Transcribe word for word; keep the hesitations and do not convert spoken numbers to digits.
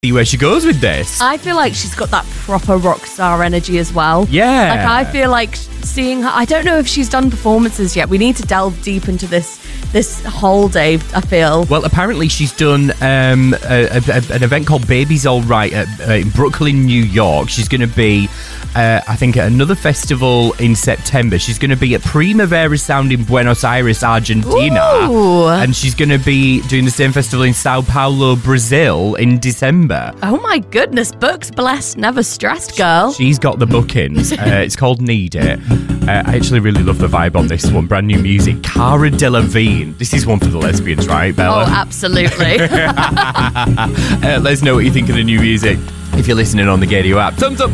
See where she goes with this. I feel like she's got that proper rock star energy as well. Yeah. Like, I feel like seeing her, I don't know if she's done performances yet. We need to delve deep into this this whole day, I feel. Well, apparently she's done um, a, a, an event called Baby's All Right at, uh, in Brooklyn, New York. She's going to be, uh, I think, at another festival in September. She's going to be at Primavera Sound in Buenos Aires, Argentina. Ooh. And she's going to be doing the same festival in Sao Paulo, Brazil in December. Oh my goodness, books blessed, never stressed, girl. She's got the bookings. uh, it's called Need It. Uh, I actually really love the vibe on this one. Brand new music. Cara Delevingne. This is one for the lesbians, right, Bella? Oh, absolutely. uh, let us know what you think of the new music if you're listening on the Gadio app. Thumbs up.